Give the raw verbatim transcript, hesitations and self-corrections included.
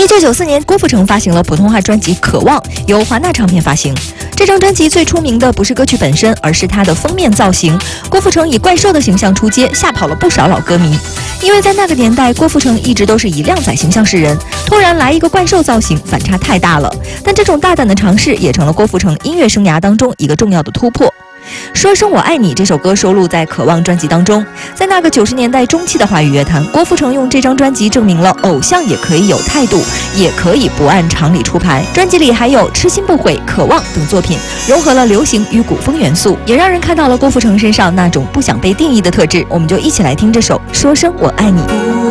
一九九四年，郭富城发行了普通话专辑《渴望》，由华纳唱片发行。这张专辑最出名的不是歌曲本身，而是它的封面造型。郭富城以怪兽的形象出街，吓跑了不少老歌迷。因为在那个年代，郭富城一直都是以靓仔形象示人，突然来一个怪兽造型，反差太大了。但这种大胆的尝试，也成了郭富城音乐生涯当中一个重要的突破。说声我爱你这首歌收录在《渴望》专辑当中。在那个九十年代中期的华语乐坛，郭富城用这张专辑证明了偶像也可以有态度，也可以不按常理出牌。专辑里还有《痴心不悔》《渴望》等作品，融合了流行与古风元素，也让人看到了郭富城身上那种不想被定义的特质。我们就一起来听这首《说声我爱你》。